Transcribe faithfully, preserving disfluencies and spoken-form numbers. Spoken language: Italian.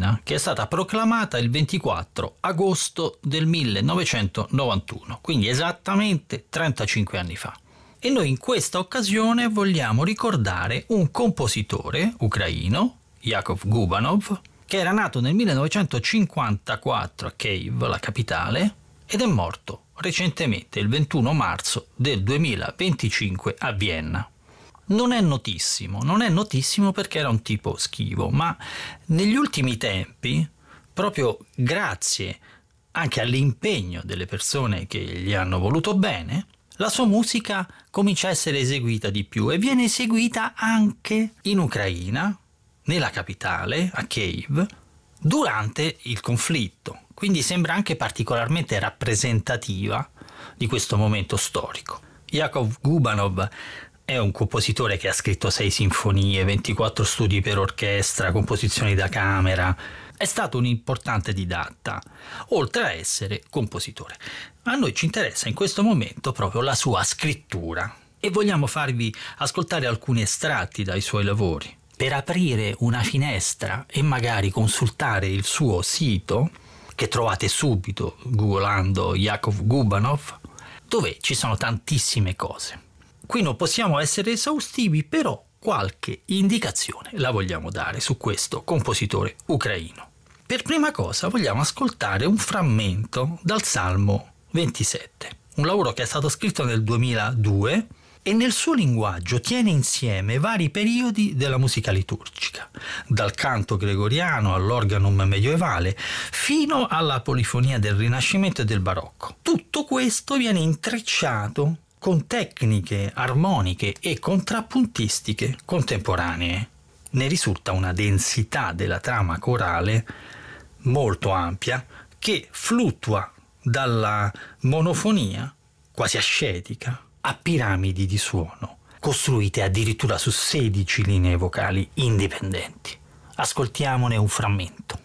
ucraina, che è stata proclamata il ventiquattro agosto del millenovecentonovantuno, quindi esattamente trentacinque anni fa. E noi in questa occasione vogliamo ricordare un compositore ucraino, Yakov Gubanov, che era nato nel millenovecentocinquantaquattro a Kiev, la capitale, ed è morto recentemente il ventuno marzo del duemilaventicinque a Vienna. Non è notissimo, non è notissimo perché era un tipo schivo, ma negli ultimi tempi, proprio grazie anche all'impegno delle persone che gli hanno voluto bene, la sua musica comincia a essere eseguita di più e viene eseguita anche in Ucraina, nella capitale, a Kiev, durante il conflitto. Quindi sembra anche particolarmente rappresentativa di questo momento storico. Yakov Gubanov è un compositore che ha scritto sei sinfonie, ventiquattro studi per orchestra, composizioni da camera. È stato un importante didatta, oltre a essere compositore. A noi ci interessa in questo momento proprio la sua scrittura e vogliamo farvi ascoltare alcuni estratti dai suoi lavori. Per aprire una finestra e magari consultare il suo sito, che trovate subito googolando Yakov Gubanov, dove ci sono tantissime cose. Qui non possiamo essere esaustivi, però qualche indicazione la vogliamo dare su questo compositore ucraino. Per prima cosa vogliamo ascoltare un frammento dal Salmo ventisette, un lavoro che è stato scritto nel duemiladue e nel suo linguaggio tiene insieme vari periodi della musica liturgica, dal canto gregoriano all'organum medievale fino alla polifonia del Rinascimento e del Barocco. Tutto questo viene intrecciato con tecniche armoniche e contrappuntistiche contemporanee. Ne risulta una densità della trama corale molto ampia che fluttua dalla monofonia quasi ascetica a piramidi di suono, costruite addirittura su sedici linee vocali indipendenti. Ascoltiamone un frammento.